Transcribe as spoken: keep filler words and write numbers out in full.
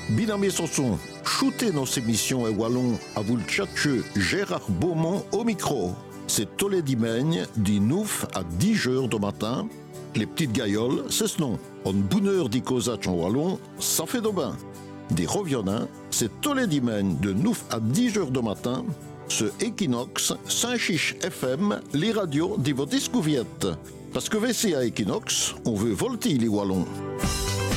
Binamé Sanson, shootez nos émissions et wallon à vous le tchatcheux Gérard Beaumont au micro. C'est tous les dimanches, du neuf à dix heures du matin. Les petites gailloles, c'est ce nom. En bonne heure d'Icosach en wallon, ça fait de bain. Des reviennants, c'est tous les dimanches de neuf à dix heures du matin. Ce Equinox, Saint-Chiche F M, les radios de votre discouverte. Parce que V C à Equinox, on veut volter les wallons.